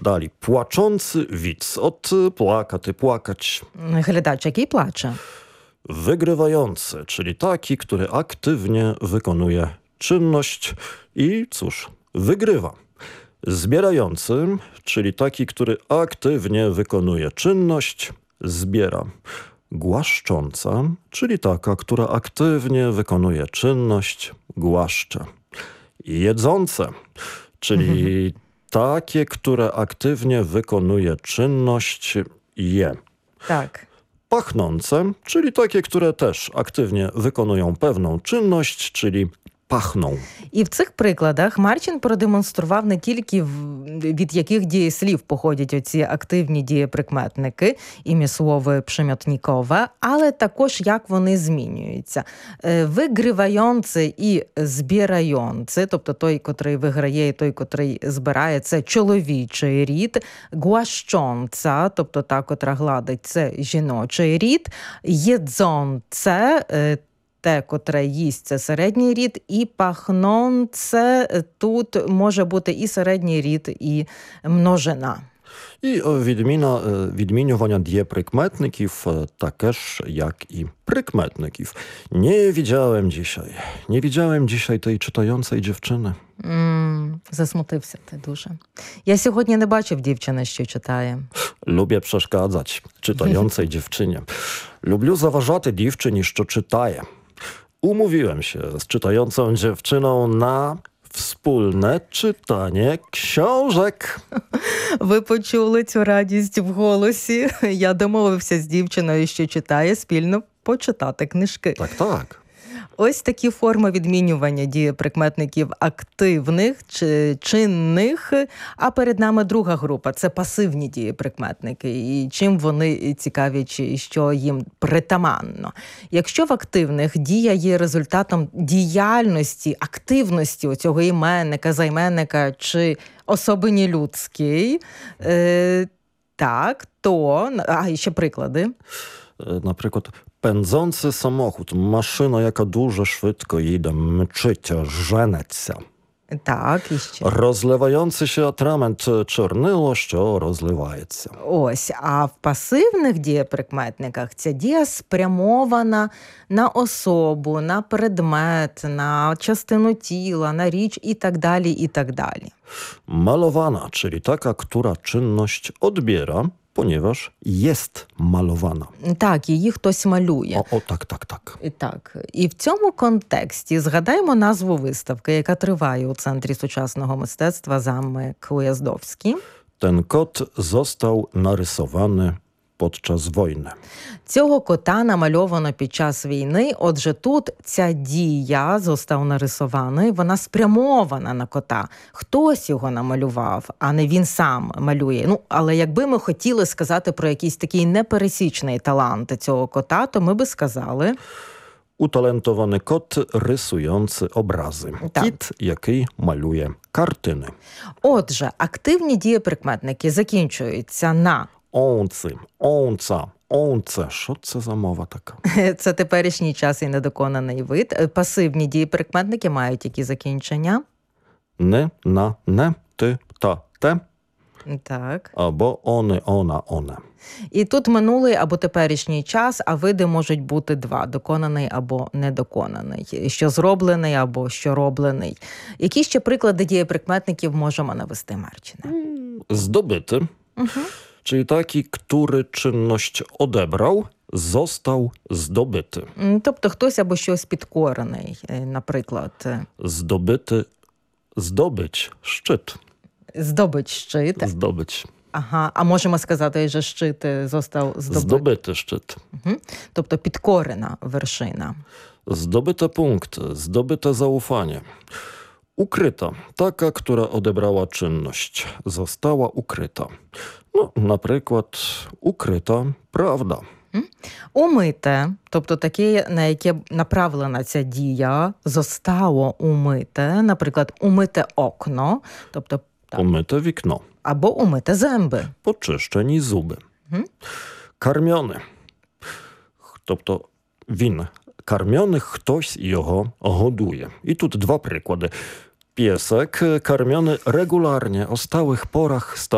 Далі. Плачący widz. От плакати, плакać. Глядач, який плаче. Wygrywający, czyli taki, który aktywnie wykonuje czynność i cóż, wygrywa. Zbierający, czyli taki, który aktywnie wykonuje czynność, zbiera. Głaszcząca, czyli taka, która aktywnie wykonuje czynność, głaszcze. Jedzące, czyli takie, które aktywnie wykonuje czynność, je. Так. Pachnące, czyli takie, które też aktywnie wykonują pewną czynność, czyli pachną. І в цих прикладах Марчин продемонстрував не тільки від яких дієслів походять оці активні дієприкметники, ім'яслово примітникове, але також як вони змінюються. Виграваючи і збираючи, тобто той, котрий виграє і той, котрий збирає, це чоловічий рід. Głaszcząca, тобто та, котра гладить, це жіночий рід. Jedzące, те, котре їсть, це середній рід, і пахнące тут може бути і середній рід, і множина. І відмінювання дієприкметників також, як і прикметників. Nie widziałem dzisiaj tej czytającej dziewczyny. Засмутився ти дуже. Я сьогодні не бачив дівчини, що читає. Lubię przeszkadzać czytającej dziewczynie. Lubię zaważати дівчині, що читає. Umówiłem się z czytającą dziewczyną na wspólne czytanie książek. Ви почули цю радість в голосі. Я домовився з дівчиною, що читає, спільно почитати книжки. Так. Ось такі форми відмінювання дієприкметників активних чи чинних. А перед нами друга група – це пасивні дієприкметники. І чим вони цікаві, чи що їм притаманно. Якщо в активних дія є результатом діяльності, активності оцього іменника, займенника чи особині людській, так, то... і ще приклади. Наприклад, pędzący samochód, maszyna, jaka дуже швидко їде, мчить, женеться. Так, і ще. Розливаючи się atrament, чорнило, що розливається. Ось, а в пасивних дієприкметниках ця дія спрямована на особу, на предмет, на частину тіла, на річ і так далі, і так далі. Malowana, czyli taka, która czynność odbiera, ponieważ jest malowana. Так, її хтось малює. Так. Так. І в цьому контексті згадаємо назву виставки, яка триває у Центрі сучасного мистецтва «Замок Уjazdowski». Ten kot został narysowany podczas wojny. Цього кота намальовано під час війни, отже тут ця дія «został нарисований», вона спрямована на кота. Хтось його намалював, а не він сам малює. Але якби ми хотіли сказати про якийсь такий непересічний талант цього кота, то ми би сказали... Utalentowany kot rysujący obrazy. Так. Кіт, який малює картини. Отже, активні дієприкметники закінчуються на онце. Що це за мова така? Це теперішній час і недоконаний вид. Пасивні дієприкметники мають які закінчення? Не, на, не, ти, та, те. Так. Або они, она, оне. І тут минулий або теперішній час, а види можуть бути два – доконаний або недоконаний. Що зроблений або що роблений. Які ще приклади дієприкметників можемо навести, Марчине? Zdobyty, czyli taki, który czynność odebrał, został zdobyty. Тобто хтось або щось підкорений, наприклад. Zdobyty, zdobyć, szczyt. Здобич щит. Zdobyć. Ага, а можемо сказати, що щит został Zdobyty szczyt. Тобто підкорена вершина. Zdobyte punkt, zdobyte zaufanie. Ukryta, taka, która odebrała czynność, została ukryta. Наприклад, ukryta правда. Умите, тобто таке, на яке направлена ця дія, zostało умите, наприклад, умите окно, тобто Umyte wikno. або умите зęby. Poczyszczeni zuby. Karmiony. Тобто він karmiony, хтось його годує. I tu dwa przykłady. Piesek karmiony regularnie o stałych porach